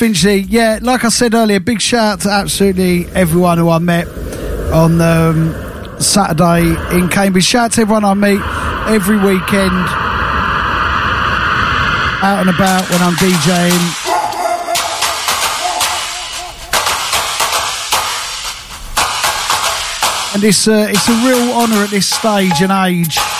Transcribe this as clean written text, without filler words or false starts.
Finchley. Yeah, like I said earlier, big shout out to absolutely everyone who I met on Saturday in Cambridge. Shout out to everyone I meet every weekend out and about when I'm DJing. And it's a real honour at this stage and age